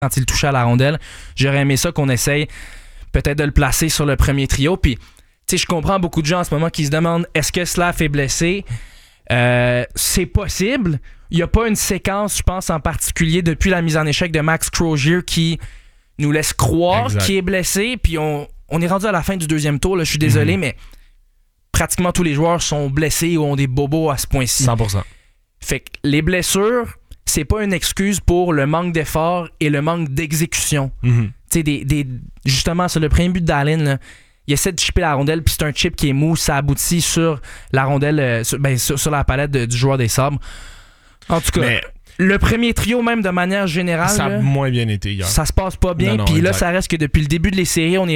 quand il touchait à la rondelle. J'aurais aimé ça qu'on essaye peut-être de le placer sur le premier trio. Puis, tu sais, je comprends beaucoup de gens en ce moment qui se demandent est-ce que Slav est blessé? C'est possible. Il n'y a pas une séquence, je pense, en particulier depuis la mise en échec de Max Crozier qui nous laisse croire qu'il est blessé. Puis, on est rendu à la fin du deuxième tour. Là, je suis désolé, mais pratiquement tous les joueurs sont blessés ou ont des bobos à ce point-ci. 100%. Fait que les blessures, c'est pas une excuse pour le manque d'effort et le manque d'exécution. Tu sais, justement, sur le premier but d'Allen, là, il essaie de chipper la rondelle, puis c'est un chip qui est mou, ça aboutit sur la rondelle, sur la palette du joueur des Sabres. En tout cas, le premier trio, même de manière générale, ça a moins bien été hier. Ça se passe pas bien, puis là, ça reste que depuis le début des séries, on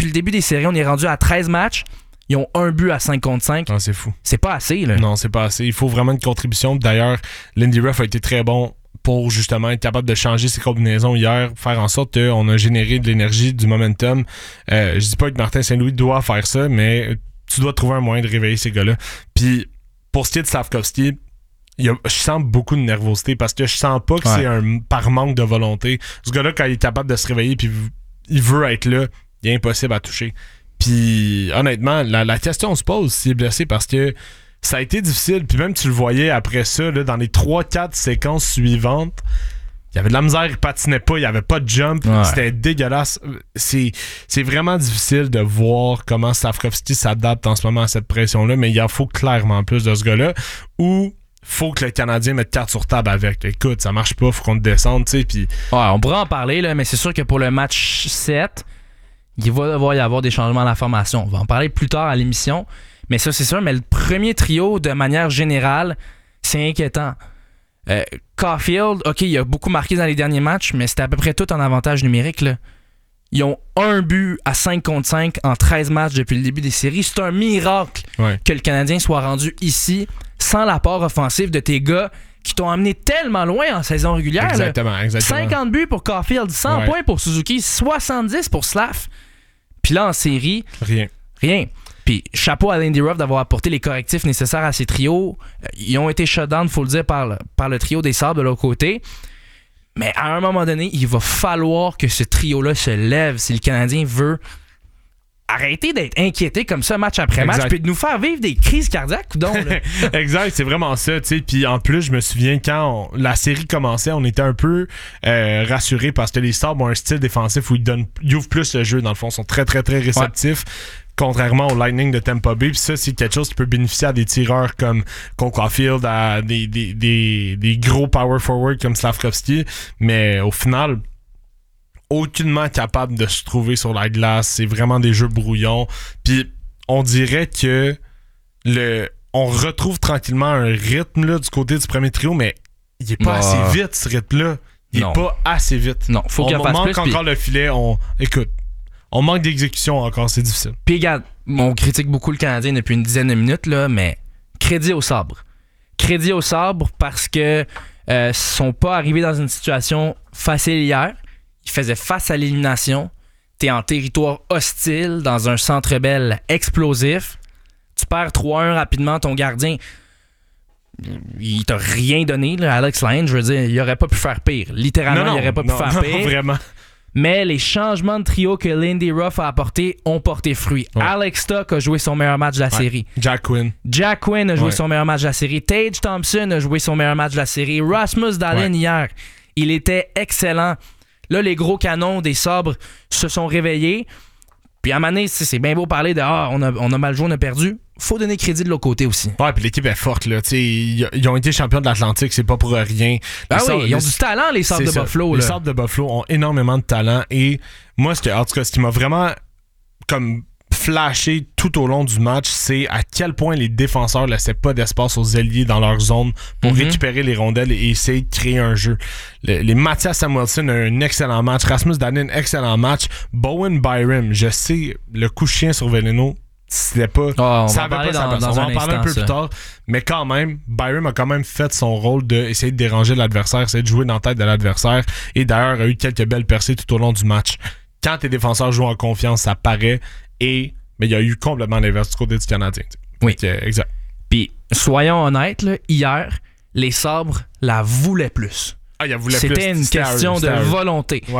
est rendu à 13 matchs. Ils ont un but à 5 contre 5. Ah, c'est fou. C'est pas assez, là. Non, c'est pas assez. Il faut vraiment une contribution. D'ailleurs, Lindy Ruff a été très bon pour justement être capable de changer ses combinaisons hier, faire en sorte qu'on a généré de l'énergie, du momentum. Je dis pas que Martin Saint-Louis doit faire ça, mais tu dois trouver un moyen de réveiller ces gars-là. Puis, pour ce qui est de Slafkovský, je sens beaucoup de nervosité parce que je sens pas que c'est par manque de volonté. Ce gars-là, quand il est capable de se réveiller puis il veut être là, il est impossible à toucher. Puis honnêtement, la question se pose s'il est blessé parce que ça a été difficile. Puis même tu le voyais après ça, là, dans les 3-4 séquences suivantes, il y avait de la misère, il patinait pas, il n'y avait pas de jump, c'était dégueulasse. C'est vraiment difficile de voir comment Slafkovský s'adapte en ce moment à cette pression-là, mais il en faut clairement plus de ce gars-là. Ou faut que le Canadien mette carte sur table avec. Écoute, ça marche pas, faut qu'on te descende, tu sais. Puis on pourra en parler, là, mais c'est sûr que pour le match 7, il va devoir y avoir des changements à la formation. On va en parler plus tard à l'émission. Mais ça, c'est sûr. Mais le premier trio, de manière générale, c'est inquiétant. Caulfield, OK, il a beaucoup marqué dans les derniers matchs, mais c'était à peu près tout en avantage numérique, là. Ils ont un but à 5 contre 5 en 13 matchs depuis le début des séries. C'est un miracle que le Canadien soit rendu ici sans l'apport offensif de tes gars qui t'ont amené tellement loin en saison régulière. Exactement. 50 buts pour Caulfield, 100 points pour Suzuki, 70 pour Slav. Puis là, en série, rien. Puis chapeau à Lindy Ruff d'avoir apporté les correctifs nécessaires à ces trios. Ils ont été shutdown, il faut le dire, par le trio des Sabres de l'autre côté. Mais à un moment donné, il va falloir que ce trio-là se lève si le Canadien veut arrêter d'être inquiété comme ça match après match puis de nous faire vivre des crises cardiaques. Donc, exact, c'est vraiment ça. Puis en plus, je me souviens quand la série commençait, on était un peu rassurés parce que les Sabres ont un style défensif où ils ouvrent plus le jeu. Dans le fond, ils sont très, très, très réceptifs. Contrairement au Lightning de Tampa Bay. Puis ça, c'est quelque chose qui peut bénéficier à des tireurs comme Cole Caulfield, à des gros power forward comme Slafkovský. Mais au final, aucunement capable de se trouver sur la glace. C'est vraiment des jeux brouillons. Puis on dirait que on retrouve tranquillement un rythme là, du côté du premier trio, mais il est pas assez vite, ce rythme-là. Il est pas assez vite. Non, faut qu'il fasse manque plus, encore le filet. Écoute, on manque d'exécution encore, c'est difficile. Puis regarde, on critique beaucoup le Canadien depuis une dizaine de minutes, là, mais crédit aux Sabres. Crédit aux Sabres parce que sont pas arrivés dans une situation facile hier. Ils faisaient face à l'élimination. T'es en territoire hostile, dans un Centre Bell explosif. Tu perds 3-1 rapidement, ton gardien, il t'a rien donné, là, Alex Lyon. Je veux dire, il aurait pas pu faire pire. Littéralement, il aurait pas pu faire pire. Vraiment. Mais les changements de trio que Lindy Ruff a apportés ont porté fruit. Alex Stock a joué son meilleur match de la série. Jack Quinn a joué son meilleur match de la série. Tage Thompson a joué son meilleur match de la série. Rasmus Dahlin hier, il était excellent. Là, les gros canons des Sabres se sont réveillés. Puis à un moment donné, c'est bien beau parler de on a mal joué, on a perdu. Faut donner crédit de l'autre côté aussi. Ouais, puis l'équipe est forte, là. Ils ont été champions de l'Atlantique, c'est pas pour rien. Ils ont du talent, les Sabres de Buffalo. Les Sabres de Buffalo ont énormément de talent. Et moi, en tout cas, ce qui m'a vraiment comme flashé tout au long du match, c'est à quel point les défenseurs laissaient pas d'espace aux ailiers dans leur zone pour récupérer les rondelles et essayer de créer un jeu. Les Mathias Samuelsson a un excellent match. Rasmus Dahlin, excellent match. Bowen Byram, je sais, le coup de chien sur Veleno, c'était pas... on va en parler un peu plus tard. Mais quand même, Byram a quand même fait son rôle d'essayer de déranger l'adversaire, essayer de jouer dans la tête de l'adversaire. Et d'ailleurs, a eu quelques belles percées tout au long du match. Quand tes défenseurs jouent en confiance, ça paraît. Mais il y a eu complètement l'inverse du côté du Canadien. Oui. Exact. Puis, soyons honnêtes, là, hier, les Sabres la voulaient plus. Ils voulaient C'était plus. Une question de volonté. Ouais.